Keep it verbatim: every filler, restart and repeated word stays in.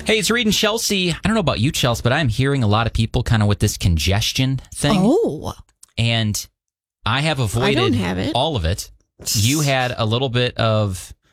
Hey, it's Reed and Chelsea. I don't know about you, Chelsea, but I'm hearing a lot of people kind of with this congestion thing. Oh. And I have avoided I don't have it. all of it. You had a little bit of